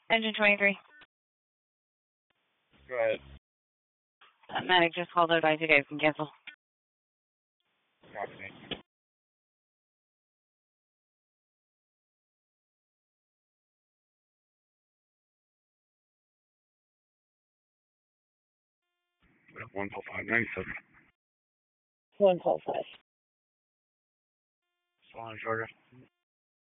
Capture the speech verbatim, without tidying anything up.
Engine twenty-three. Go ahead. Uh, medic just called out. I think I can cancel. Copy. One call five ninety-seven. One call five. Salon, Georgia.